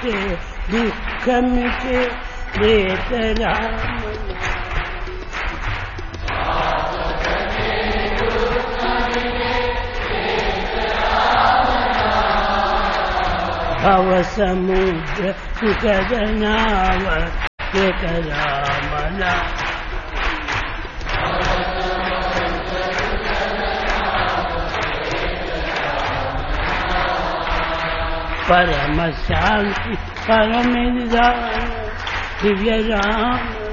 సుఖమితే దుఃఖమితే ప్రేతరామ భవ సముద్ర సుఖదనావ రామన పరమ శాంతి పరమ నిదాన దివ్య రామ